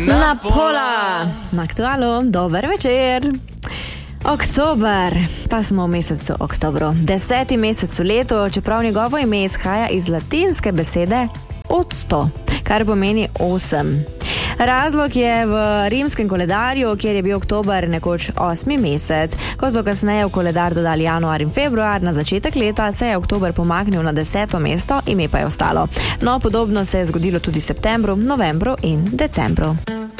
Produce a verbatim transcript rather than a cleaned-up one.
Na pola! Na aktualu, dober večer! Oktober, pa smo v mesecu oktobru, deseti mesec v letu, čeprav njegovo ime izhaja iz latinske besede octo, kar pomeni osem. Razlog je v rimskem koledarju, kjer je bil oktober nekoč osmi mesec. Ko so kasneje v koledar dodali januar in februar, na začetek leta se je oktober pomaknil na deseto mesto, ime pa je ostalo. No, podobno se je zgodilo tudi v septembru, novembru in decembru.